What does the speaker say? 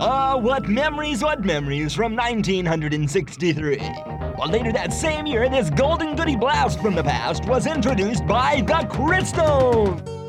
Ah, what memories from 1963. Well, later that same year, this golden goody blast from the past was introduced by the Crystals.